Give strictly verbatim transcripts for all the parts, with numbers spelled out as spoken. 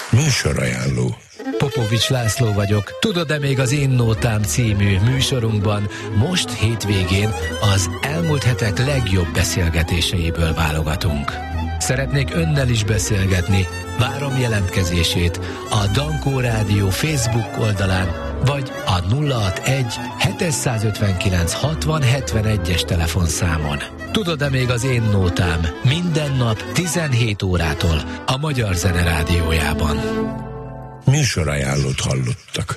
Műsorajánló. Popovics László vagyok. Tudod-e még az Én Nótám című műsorunkban most hétvégén az elmúlt hetek legjobb beszélgetéseiből válogatunk. Szeretnék önnel is beszélgetni. Várom jelentkezését a Dankó Rádió Facebook oldalán, vagy a nulla hatvanegy hétszázötvenkilenc hatvan hetvenegyes telefonszámon. Tudod-e még az Én Nótám minden nap tizenhét órától a Magyar Zene Rádiójában. Műsorajánlót hallottak.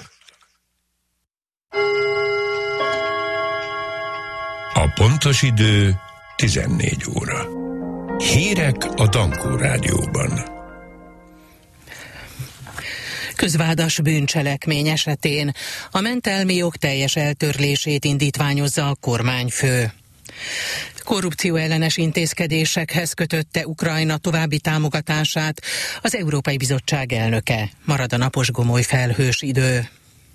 A pontos idő tizennégy óra. Hírek a Dankó Rádióban. Közvádas bűncselekmény esetén a mentelmi jog teljes eltörlését indítványozza a kormányfő. Korrupció ellenes intézkedésekhez kötötte Ukrajna további támogatását az Európai Bizottság elnöke. Marad a napos gomoly felhős idő.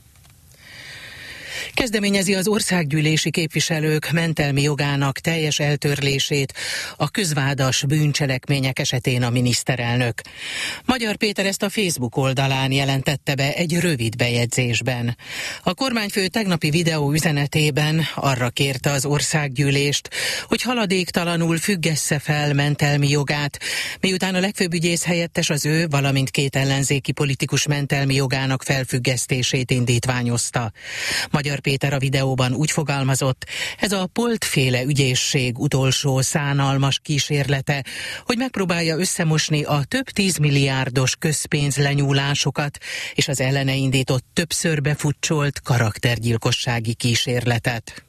Kezdeményezi az országgyűlési képviselők mentelmi jogának teljes eltörlését a közvádas bűncselekmények esetén a miniszterelnök. Magyar Péter ezt a Facebook oldalán jelentette be egy rövid bejegyzésben. A kormányfő tegnapi videó üzenetében arra kérte az országgyűlést, hogy haladéktalanul függessze fel mentelmi jogát, miután a legfőbb ügyész helyettes az ő, valamint két ellenzéki politikus mentelmi jogának felfüggesztését indítványozta. Magyar Péter a videóban úgy fogalmazott, ez a Polt-féle ügyészség utolsó szánalmas kísérlete, hogy megpróbálja összemosni a több tízmilliárdos közpénz lenyúlásokat és az ellene indított többször befutcsolt karaktergyilkossági kísérletet.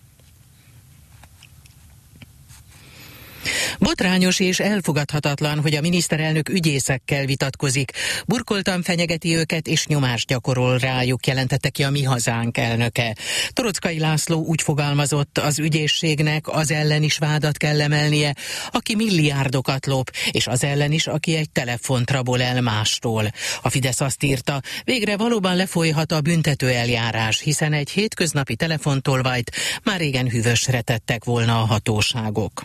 Botrányos és elfogadhatatlan, hogy a miniszterelnök ügyészekkel vitatkozik, burkoltan fenyegeti őket és nyomást gyakorol rájuk, jelentette ki a Mi Hazánk elnöke. Toroczkai László úgy fogalmazott, az ügyészségnek az ellen is vádat kell emelnie, aki milliárdokat lop, és az ellen is, aki egy telefont rabol el mástól. A Fidesz azt írta, végre valóban lefolyhat a büntető eljárás, hiszen egy hétköznapi telefontolvajt már régen hűvösre tettek volna a hatóságok.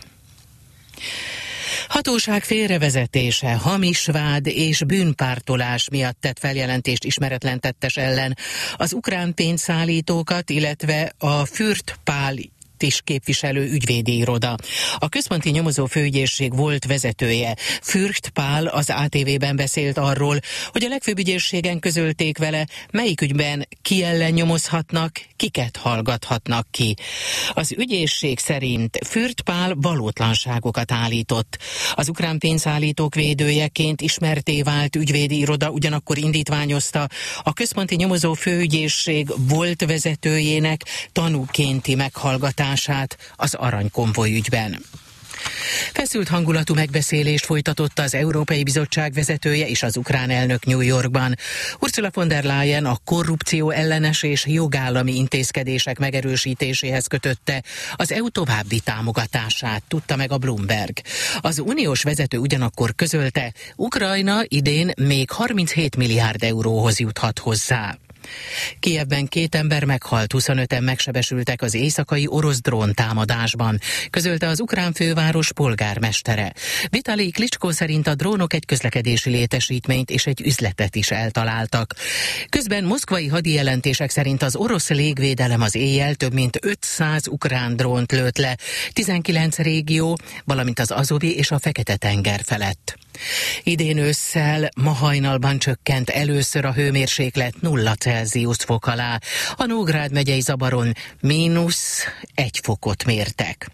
Hatóság félrevezetése, hamis vád és bűnpártolás miatt tett feljelentést ismeretlen tettes ellen az ukrán pénzszállítókat, illetve a Fürt Pál is képviselő ügyvédi iroda. A központi nyomozó főügyészség volt vezetője. Fürst Pál az á té vében beszélt arról, hogy a legfőbb ügyészségen közölték vele, melyik ügyben ki ellen nyomozhatnak, kiket hallgathatnak ki. Az ügyészség szerint Fürst Pál valótlanságokat állított. Az ukrán pénzszállítók védőjeként ismerté vált ügyvédi iroda ugyanakkor indítványozta a központi nyomozó főügyészség volt vezetőjének tanúkénti meghallgatását az aranykonvoj ügyben. Feszült hangulatú megbeszélést folytatott az Európai Bizottság vezetője és az ukrán elnök New Yorkban. Ursula von der Leyen a korrupció ellenes és jogállami intézkedések megerősítéséhez kötötte az é u további támogatását, tudta meg a Bloomberg. Az uniós vezető ugyanakkor közölte, Ukrajna idén még harminchét milliárd euróhoz juthat hozzá. Kijevben két ember meghalt, huszonöten megsebesültek az éjszakai orosz drón támadásban, közölte az ukrán főváros polgármestere. Vitali Klitschko szerint a drónok egy közlekedési létesítményt és egy üzletet is eltaláltak. Közben moszkvai hadijelentések szerint az orosz légvédelem az éjjel több mint ötszáz ukrán drónt lőtt le, tizenkilenc régió, valamint az Azovi és a Fekete-tenger felett. Idén ősszel ma hajnalban csökkent először a hőmérséklet nulla Celsius fok alá. A Nógrád megyei Zabaron mínusz egy fokot mértek.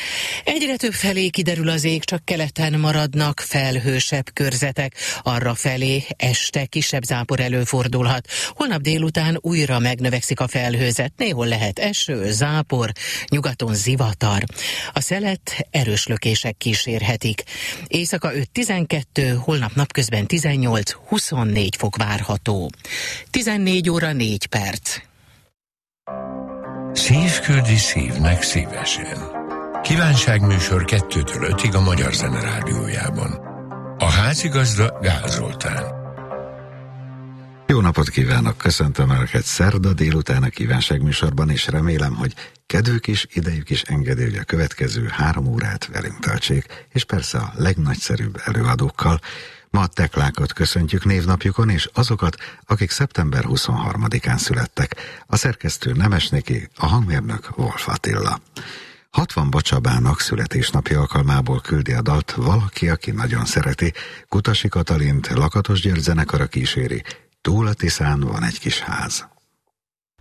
Egyre több felé kiderül az ég, csak keleten maradnak felhősebb körzetek. Arra felé este kisebb zápor előfordulhat. Holnap délután újra megnövekszik a felhőzet. Néhol lehet eső, zápor, nyugaton zivatar. A szelet erős lökések kísérhetik. Éjszaka öt-tizenkettő, holnap napközben tizennyolc-huszonnégy fok várható. tizennégy óra négy perc. Szívküldi szívnek szívesen. Kívánságműsor kettőtől ötig a Magyar Zene Rádiójában. A házigazda Gál Zoltán. Jó napot kívánok, köszöntöm Önöket szerda délután a kívánságműsorban, és remélem, hogy kedvük is, idejük is engedi, hogy a következő három órát velünk töltsék, és persze a legnagyszerűbb előadókkal. Ma a Teklákat köszöntjük névnapjukon, és azokat, akik szeptember huszonharmadikán születtek. A szerkesztő Nemes Niki, a hangmérnök Wolf Attila. Hatvanba Csabának születésnapja alkalmából küldi a dalt valaki, aki nagyon szereti. Kutasi Katalint Lakatos György zenekara kíséri. Túl a Tiszán van egy kis ház.